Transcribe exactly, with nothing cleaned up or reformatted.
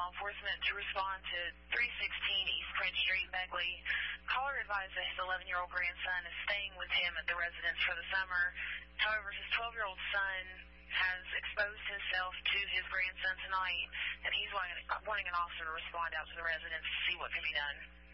law enforcement to respond to three sixteen East Prince Street, Beckley. Caller advised that his eleven-year-old grandson is staying with him at the residence for the summer. However, his twelve-year-old son has exposed himself to his grandson tonight, and he's wanting, wanting an officer to respond out to the residence to see what can be done.